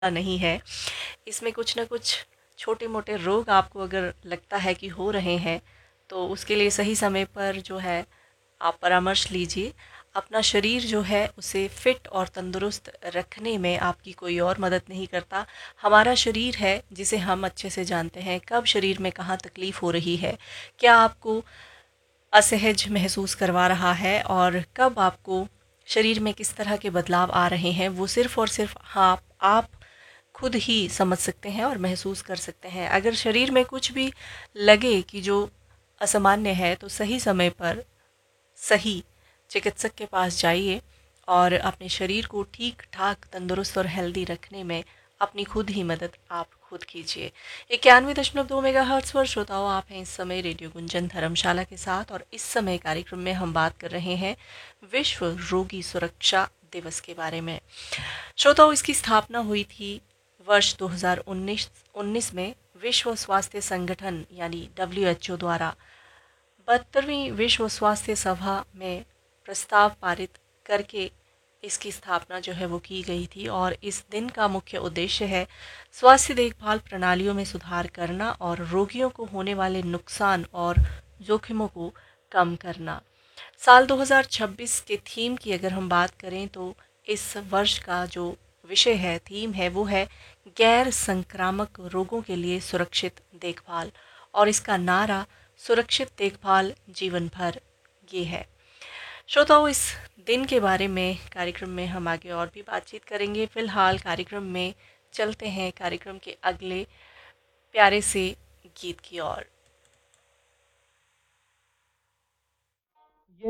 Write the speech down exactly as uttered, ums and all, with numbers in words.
नहीं है। इसमें कुछ ना कुछ छोटे मोटे रोग आपको अगर लगता है कि हो रहे हैं, तो उसके लिए सही समय पर जो है आप परामर्श लीजिए। अपना शरीर जो है उसे फिट और तंदुरुस्त रखने में आपकी कोई और मदद नहीं करता। हमारा शरीर है जिसे हम अच्छे से जानते हैं, कब शरीर में कहाँ तकलीफ़ हो रही है, क्या आपको असहज महसूस करवा रहा है और कब आपको शरीर में किस तरह के बदलाव आ रहे हैं, वो सिर्फ़ और सिर्फ़ हाँ आप खुद ही समझ सकते हैं और महसूस कर सकते हैं। अगर शरीर में कुछ भी लगे कि जो असामान्य है, तो सही समय पर सही चिकित्सक के पास जाइए और अपने शरीर को ठीक ठाक तंदुरुस्त और हेल्दी रखने में अपनी खुद ही मदद आप खुद कीजिए। इक्यानवे दशमलव दो मेगा हर्ट्स पर श्रोताओं, आप हैं इस समय रेडियो गुंजन धर्मशाला के साथ और इस समय कार्यक्रम में हम बात कर रहे हैं विश्व रोगी सुरक्षा दिवस के बारे में। श्रोताओं, इसकी स्थापना हुई थी वर्ष दो हज़ार उन्नीस उन्नीस में विश्व स्वास्थ्य संगठन यानी डब्ल्यू एच ओ द्वारा बहत्तरवीं विश्व स्वास्थ्य सभा में प्रस्ताव पारित करके इसकी स्थापना जो है वो की गई थी। और इस दिन का मुख्य उद्देश्य है स्वास्थ्य देखभाल प्रणालियों में सुधार करना और रोगियों को होने वाले नुकसान और जोखिमों को कम करना। साल दो हज़ार छब्बीस के थीम की अगर हम बात करें, तो इस वर्ष का जो विषय है, थीम है, वो है गैर संक्रामक रोगों के लिए सुरक्षित देखभाल। और इसका नारा सुरक्षित देखभाल जीवन भर, ये है। श्रोताओं, इस दिन के बारे में कार्यक्रम में हम आगे और भी बातचीत करेंगे। फिलहाल कार्यक्रम में चलते हैं कार्यक्रम के अगले प्यारे से गीत की ओर।